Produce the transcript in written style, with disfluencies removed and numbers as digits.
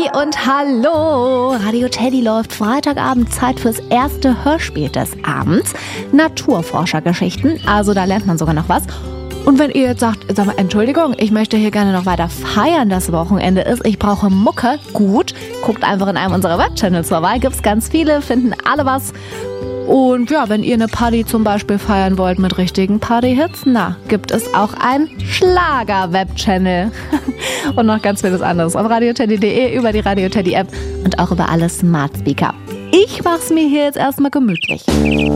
und hallo! Radio Teddy läuft Freitagabend, Zeit fürs erste Hörspiel des Abends. Naturforschergeschichten, also da lernt man sogar noch was. Und wenn ihr jetzt sagt, sag mal, Entschuldigung, ich möchte hier gerne noch weiter feiern, das Wochenende ist, ich brauche Mucke, gut, guckt einfach in einem unserer Webchannels vorbei, gibt's ganz viele, finden alle was. Und ja, wenn ihr eine Party zum Beispiel feiern wollt mit richtigen Partyhits, gibt es auch einen Schlager-Webchannel. Und noch ganz vieles anderes auf radioteddy.de, über die Radio Teddy App und auch über alle Smart Speaker. Ich mach's mir hier jetzt erstmal gemütlich.